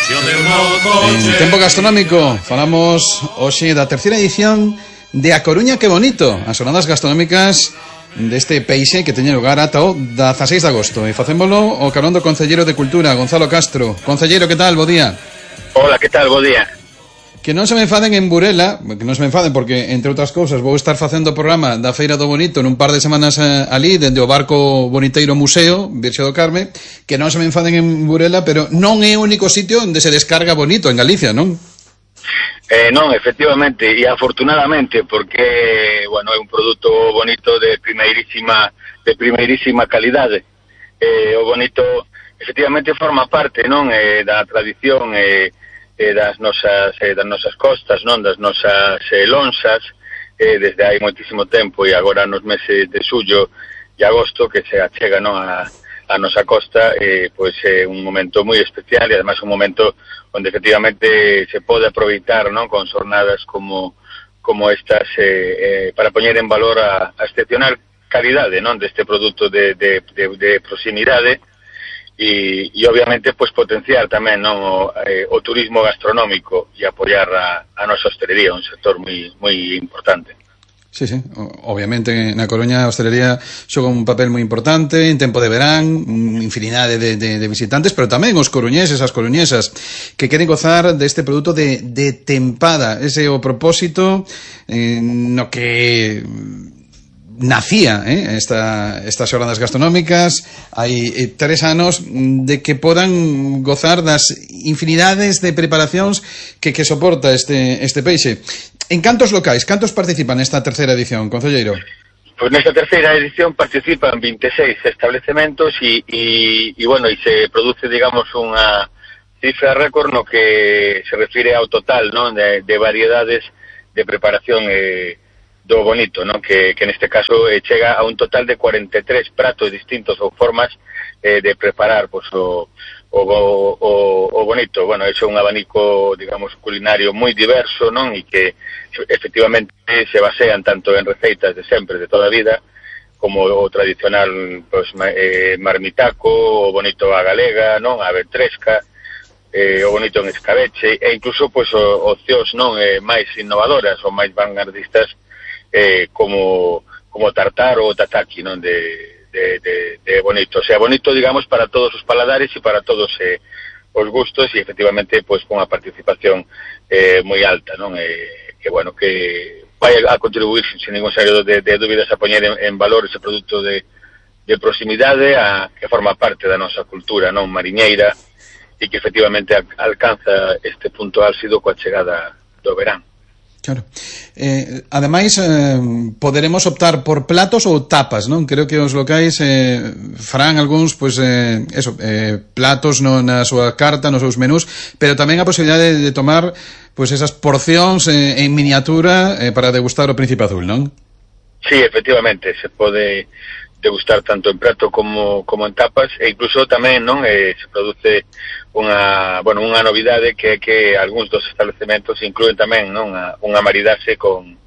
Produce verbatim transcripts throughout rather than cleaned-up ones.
En Tempo Gastronómico falamos hoxe da terceira edición de A Coruña Que Bonito, as jornadas gastronómicas deste peixe que teña lugar ata o dezaseis de agosto, e facémolo o carón do Concelleiro de Cultura, Gonzalo Castro. Concelleiro, que tal? Bo día. Hola, que tal? Bo día. Que non se me enfaden en Burela, que non se me enfaden porque, entre outras cousas, vou estar facendo o programa da Feira do Bonito nun par de semanas eh, ali, dende o barco Boniteiro Museo, Virxe do Carme, que non se me enfaden en Burela, pero non é o único sitio onde se descarga bonito en Galicia, non? Eh, non, efectivamente, e afortunadamente, porque, bueno, é un produto bonito de primeirísima, de primeirísima calidade. Eh, o bonito, efectivamente, forma parte, non, eh, da tradición, eh, eh, das nosas eh, das nosas costas, non, das nosas eh, lonxas, eh, desde hai moitísimo tempo, e agora nos meses de xullo e agosto que se achega, non, a, a nosa costa, eh, pois é un momento moi especial e ademais un momento onde efectivamente se pode aproveitar, non, con xornadas como como estas eh, eh, para poñer en valor a, a excepcional calidade, non, deste produto de, de, de, de proximidade. E, e obviamente pues potenciar tamén, non, o, eh, o turismo gastronómico e apoiar a, a nosa hostelería, un sector moi moi importante. Sí, sí, obviamente na Coruña a hostelería xoga un papel moi importante en tempo de verán, infinidade de, de, de visitantes, pero tamén os coruñeses, as coruñesas que queren gozar deste produto de, de tempada. Ese é o propósito eh, no que nacía eh, esta, estas xornadas gastronómicas hai eh, tres anos de que podan gozar das infinidades de preparacións que, que soporta este, este peixe. En cantos locais, cantos participan nesta terceira edición, concelleiro? Pois nesta terceira edición participan veintiséis establecementos e, e, e bueno, e se produce, digamos, unha cifra récord no que se refire ao total, non, de, de variedades de preparación eh, do bonito, non? Que, que neste caso eh, chega a un total de cuarenta e tres pratos distintos ou formas eh, de preparar pois, o, o, o, o bonito. Bueno, é un abanico, digamos, culinario moi diverso, non? E que efectivamente se basean tanto en receitas de sempre, de toda a vida, como o tradicional pois, eh, marmitaco, o bonito a galega, non? A ventresca, eh, o bonito en escabeche, e incluso pois, o, opcións non eh, máis innovadoras ou máis vanguardistas, Eh, como como tartar ou tataki, non, de, de, de, de bonito. O sea, bonito, digamos, para todos os paladares e para todos eh, os gustos, e efectivamente, pois, con a participación eh, moi alta, non? Eh, que, bueno, que vai a contribuir, sin ningún serio de, de dúbidas, a poñer en, en valor ese produto de, de proximidade a, que forma parte da nosa cultura, non, mariñeira, e que efectivamente alcanza este punto álxido coa chegada do verán. Claro. Eh, ademais, eh, poderemos optar por platos ou tapas, non? Creo que os locais eh, farán algúns, pois, eh, eso, eh, platos no, na súa carta, nos seus menús, pero tamén a posibilidade de, de tomar, pois, esas porcións eh, en miniatura eh, para degustar o Príncipe Azul, non? Sí, efectivamente, se pode degustar tanto en prato como, como en tapas, e incluso tamén, non, eh, se produce unha, bueno, unha novidade que é que algúns dos establecementos incluen tamén, non, unha, unha maridaxe con,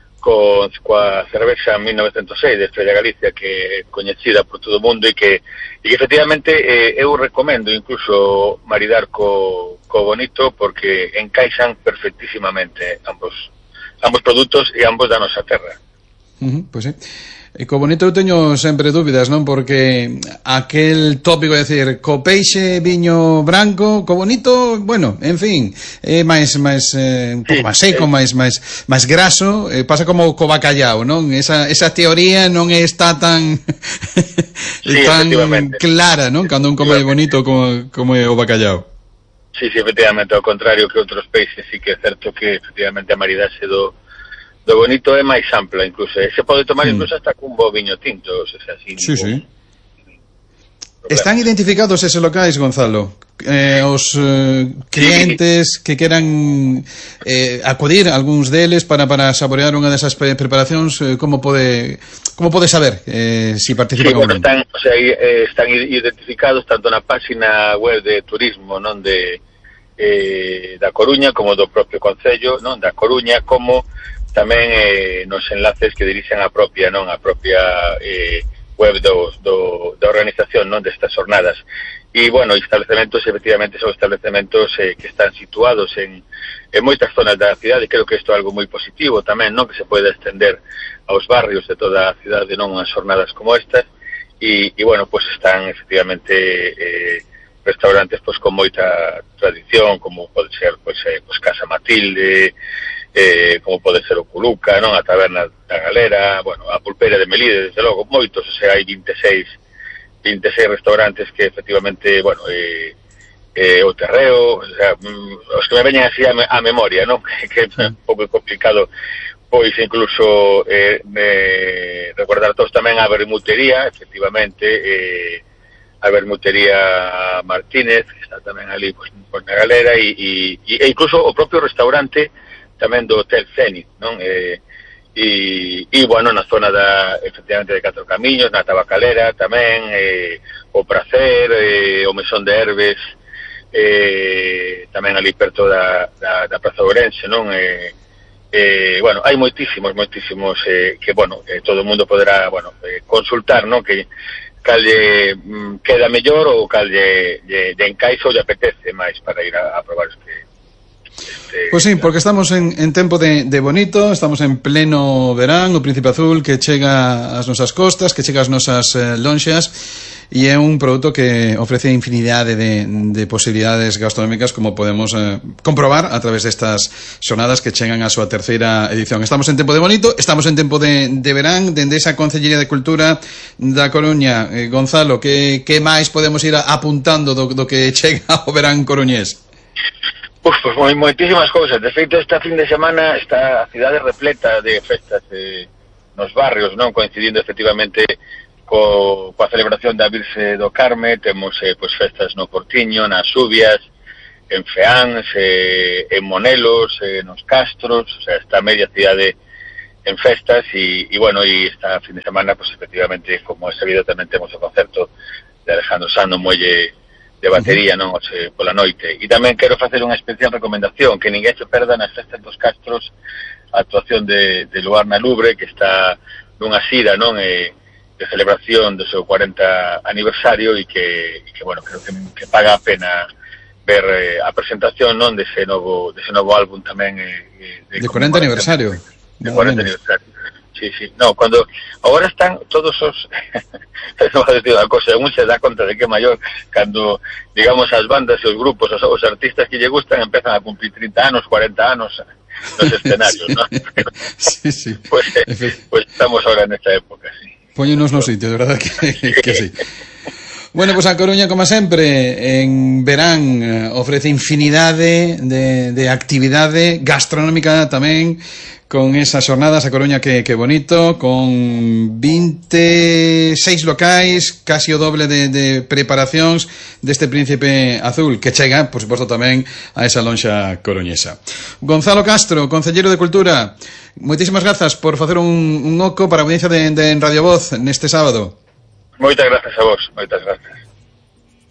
con coa cervexa mil novecientos seis de Estrella Galicia, que é coñecida por todo o mundo, e que, e que efectivamente eh, eu recomendo incluso maridar co, co bonito, porque encaixan perfectísimamente ambos ambos produtos e ambos da nosa terra. Uh-huh, pois pues, sí. E co bonito eu teño sempre dúbidas, non? Porque aquel tópico de decir co peixe viño branco, co bonito, bueno, en fin, é máis máis eh, un pouco máis seco, máis máis máis graso, eh, pasa como co bacallao, non? Esa esa teoría non está tan sí, tan clara, non? Cando un come bonito como como é o bacallao. Sí, sí, efectivamente, ao contrario que outros peixes, sí que é certo que efectivamente a maridaxe do do bonito é máis ampla, incluso. E se pode tomar mm. incluso hasta cun bo viño tinto, o sea, así. Sí, sí. Están identificados eses locais, Gonzalo? Eh, os eh, clientes sí. que queran eh, acudir, algúns deles, para, para saborear unha desas preparacións, eh, como pode como pode saber eh, si participan sí, ou non? Están, o sea, eh, están identificados tanto na página web de turismo, non, de eh, da Coruña, como do propio Concello, non, da Coruña, como tamén eh, nos enlaces que dirixen a propia, non, a propia eh, web do, do, da organización, non, destas jornadas. e, bueno, establecementos, efectivamente, son establecementos eh, que están situados en, en moitas zonas da cidade, e creo que isto é algo moi positivo tamén, non? Que se pode extender aos barrios de toda a cidade, non? As jornadas como estas, e, e bueno, pues están, efectivamente, eh, restaurantes pues con moita tradición, como pode ser, pues, eh, pues Casa Matilde, eh, como pode ser o Culuca, non? A Taberna da Galera, bueno, a Pulpeira de Melide, desde logo, moitos, o sea, hai veintiséis restaurantes que efectivamente, bueno, eh, eh, o Terreo, o sea, os que me veñen así a, me, a memoria, non? Que, que é un pouco complicado, pois incluso eh, me recordar todos tamén a Bermutería, efectivamente, eh, a Bermutería Martínez, que está tamén ali pois, pois na Galera, e, e, e incluso o propio restaurante tamén do Hotel Zenit, non? Eh, e, e bueno, na zona da, efectivamente, de Catro Camiños, na Tabacalera tamén, eh, o Pracer, eh, o Mesón de Herbes, eh, tamén ali perto da, da, da Praza Ourense, non? Eh, eh, bueno, hai moitísimos, moitísimos eh, que, bueno, eh, todo o mundo poderá, bueno, eh, consultar, non? Que cal lle mm, queda mellor ou cal lle, lle, lle encaixa ou lle apetece máis para ir a, a probar este. Este, pois sí, porque estamos en, en tempo de, de bonito, estamos en pleno verán, o Príncipe Azul que chega ás nosas costas, que chega ás nosas eh, lonxas, e é un produto que ofrece infinidade de, de posibilidades gastronómicas, como podemos eh, comprobar a través destas xornadas que chegan á súa terceira edición. Estamos en tempo de bonito, estamos en tempo de, de verán, dende esa Concellería de Cultura da Coruña. eh, Gonzalo, que, que máis podemos ir apuntando do, do que chega ao verán coruñés? Uf, pues moi, moitísimas cousas. De feito, esta fin de semana está a cidade repleta de festas eh, nos barrios, non? Coincidindo efectivamente co, coa celebración da Virxe do Carme. Temos eh, pues, festas no Portiño, nas Subias, en Feáns, eh, en Monelos, eh, nos Castros, o sea, está media cidade en festas, e, e bueno, e esta fin de semana, pues efectivamente, como é sabido, tamén temos o concerto de Alejandro Sanz no Muelle de batería, non, o sea, pola noite. E tamén quero facer unha especial recomendación, que ninguén se perda nas festas dos Castros a actuación de, de Luar na Lubre, que está nunha xira, non, e, de celebración do seu cuarenta aniversario, e que, e que bueno, creo que, que paga a pena ver eh, a presentación, non, dese novo, dese novo álbum tamén eh, de, de cuarenta aniversario. De cuarenta aniversario. Sí, sí. No, cuando ahora están todos os no voy a decir unha cosa, un se dá conta de que é maior cando, digamos, as bandas e os grupos, os, os artistas que lle gustan empezan a cumplir trinta anos, cuarenta anos nos escenarios, ¿no? Sí, sí. Pues, pues estamos ahora en esta época, sí. Póñenos no sitio, de verdad que, que sí. Bueno, pues a Coruña, como sempre, en verán eh, ofrece infinidade de, de actividade gastronómica tamén, con esas xornadas. A Coruña que, que bonito, con vinte e seis locais, casi o doble de, de preparacións deste Príncipe Azul, que chega, por suposto, tamén a esa lonxa coruñesa. Gonzalo Castro, Concelleiro de Cultura, moitísimas grazas por facer un, un oco para a audiencia de, de Radio Voz neste sábado. Moitas grazas a vos, moitas grazas.